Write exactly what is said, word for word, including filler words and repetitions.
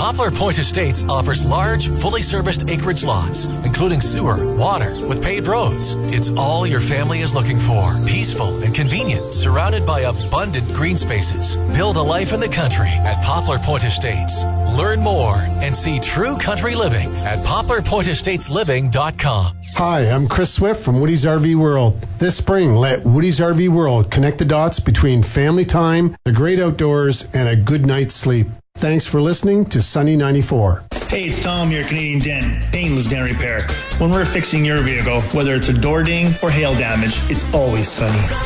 Poplar Point Estates offers large, fully serviced acreage lots, including sewer, water, with paved roads. It's all your family is looking for. Peaceful and convenient, surrounded by abundant green spaces. Build a life in the country at Poplar Point Estates. Learn more and see true country living at poplar point estates living dot com. Hi, I'm Chris Swift from Woody's R V World. This spring, let Woody's R V World connect the dots between family time, the great outdoors, and a good night's sleep. Thanks for listening to Sunny ninety-four. Hey, it's Tom here, Canadian Dent, painless dent repair. When we're fixing your vehicle, whether it's a door ding or hail damage, it's always sunny.